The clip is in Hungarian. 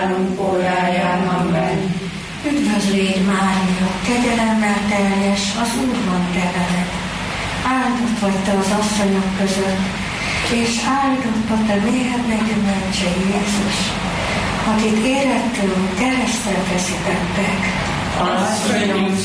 óráján. Amen. Üdvözlégy Mária, kegyelemmel teljes, az Úr van veled. Áldott vagy te az asszonyok között, és áldott a te méhednek gyümölcse Jézus, akit érettől keresztre feszítettek. Asszonyom,